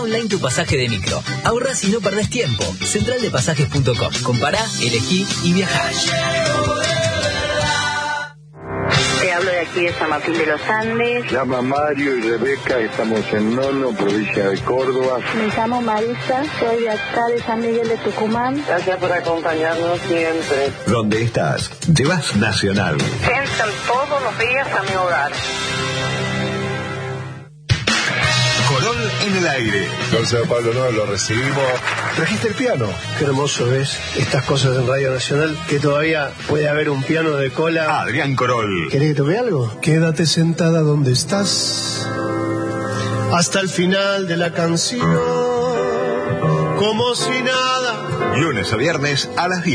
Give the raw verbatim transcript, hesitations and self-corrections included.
Online tu pasaje de micro. Ahorrás y no perdés tiempo. central de pasajes punto com. Compará, elegí y viajá. Te hablo de aquí de San Martín de los Andes. Llama Mario y Rebeca, estamos en Nono, provincia de Córdoba. Me llamo Marisa, soy de acá de San Miguel de Tucumán. Gracias por acompañarnos siempre. ¿Dónde estás? Te vas Nacional. Entran todos los días a mi hogar. Corol en el aire. Entonces, Pablo, no, lo recibimos. ¿Trajiste el piano? Qué hermoso es estas cosas en Radio Nacional, que todavía puede haber un piano de cola. Adrián Corol. ¿Querés que toque algo? Quédate sentada donde estás hasta el final de la canción, como si nada. Lunes a viernes a las diez.